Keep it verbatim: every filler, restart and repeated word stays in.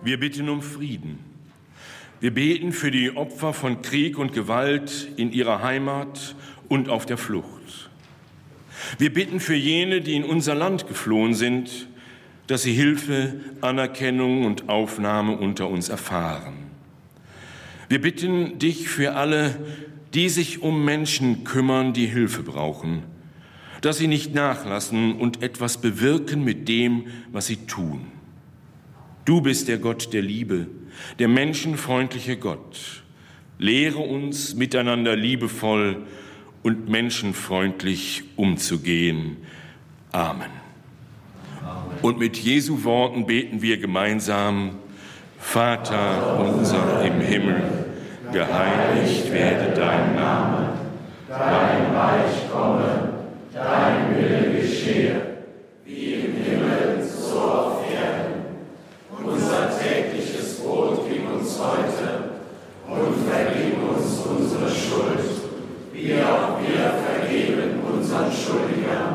Wir bitten um Frieden. Wir beten für die Opfer von Krieg und Gewalt in ihrer Heimat und auf der Flucht. Wir bitten für jene, die in unser Land geflohen sind, dass sie Hilfe, Anerkennung und Aufnahme unter uns erfahren. Wir bitten dich für alle, die sich um Menschen kümmern, die Hilfe brauchen, dass sie nicht nachlassen und etwas bewirken mit dem, was sie tun. Du bist der Gott der Liebe, der menschenfreundliche Gott. Lehre uns, miteinander liebevoll und menschenfreundlich umzugehen. Amen. Amen. Und mit Jesu Worten beten wir gemeinsam: Vater unser im Himmel, geheiligt werde dein Name, dein Reich komme, dein Wille geschehe, wie im Himmel, so auf Erden. Unser tägliches Brot gib uns heute und vergib uns unsere Schuld, wie auch wir vergeben unseren Schuldigern.